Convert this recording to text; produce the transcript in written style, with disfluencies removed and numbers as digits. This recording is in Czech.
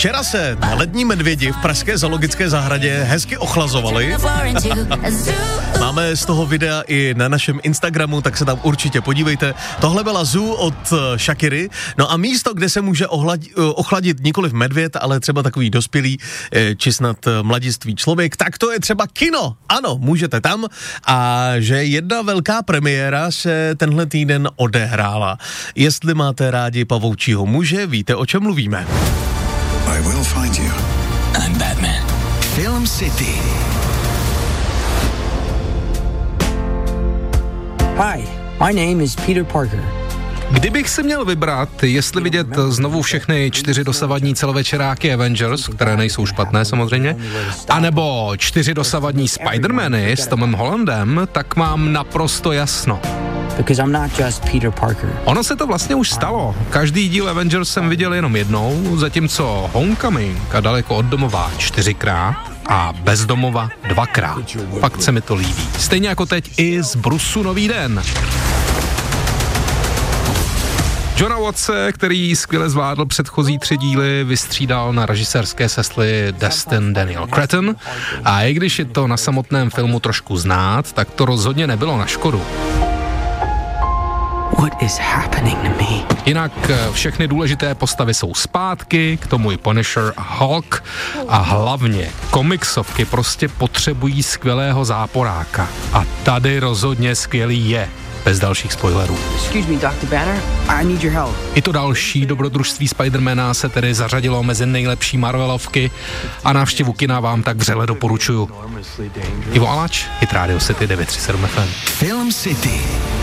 Včera se lední medvědi v pražské zoologické zahradě hezky ochlazovali. Máme z toho videa i na našem Instagramu, tak se tam určitě podívejte. Tohle byla Zoo od Shakiry. No a místo, kde se může ochladit nikoliv medvěd, ale třeba takový dospělý, či snad mladistvý člověk, tak to je třeba kino. Ano, můžete tam. A že jedna velká premiéra se tenhle týden odehrála. Jestli máte rádi pavoučího muže, víte, o čem mluvíme. I will find you. I'm Batman. Film City. Hi, my name is Peter Parker. Kdybych si měl vybrat, jestli vidět znovu všechny 4 dosavadní celovečeráky Avengers, které nejsou špatné samozřejmě, anebo 4 dosavadní Spider-Many s Tomem Hollandem, tak mám naprosto jasno. Because I'm not just Peter Parker. Ono se to vlastně už stalo. Každý díl Avengers jsem viděl jenom jednou, zatímco Homecoming a Daleko od domova 4krát a Bez domova 2krát. Fakt se mi to líbí. Stejně jako teď i z Brusu Nový den. Johna Wattse, který skvěle zvládl předchozí 3 díly, vystřídal na režisérské sesly Destin Daniel Cretton a i když je to na samotném filmu trošku znát, tak to rozhodně nebylo na škodu. What is happening to me? Jinak všechny důležité postavy jsou zpátky, k tomu i Punisher a Hulk a hlavně komiksovky prostě potřebují skvělého záporáka a tady rozhodně skvělý je. Bez dalších spoilerů. Excuse me, Dr. Banner, I need your help. I to další dobrodružství Spidermana se tedy zařadilo mezi nejlepší Marvelovky a návštěvu kina vám tak vřele doporučuju. Ivo Alač, Hit Radio City 937 FM. Film City.